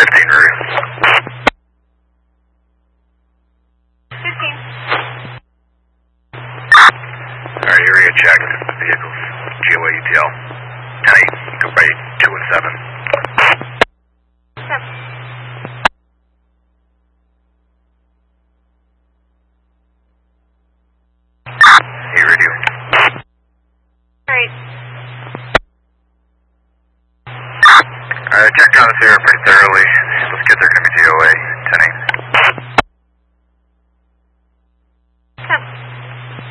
15, Rudy. 15. Alright, area check. Vehicles. GOA ETL. 10-8. Go by 2 and 7. 7. Hey, radio. Alright. Alright, checked on this area pretty thoroughly. Those kids are going to be GOA. 10-8.